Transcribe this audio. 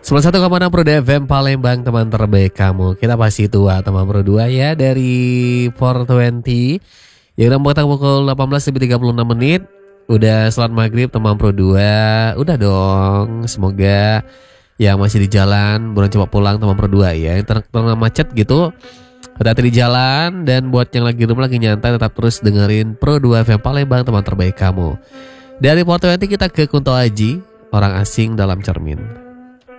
91,6 Pro FM Palembang, teman terbaik kamu. Kita pasti tua teman Pro 2 ya, dari 420. Ya udah potong pukul 18:36 menit. Udah sholat maghrib teman Pro 2. Udah dong. Semoga yang masih di jalan buruan cepat pulang teman Pro 2 ya. Yang terkena macet gitu, hati-hati di jalan. Dan buat yang lagi rumah lagi nyantai, tetap terus dengerin Pro 2 FM Palembang, teman terbaik kamu. Dari 420 kita ke Kunto Aji, Orang Asing Dalam Cermin.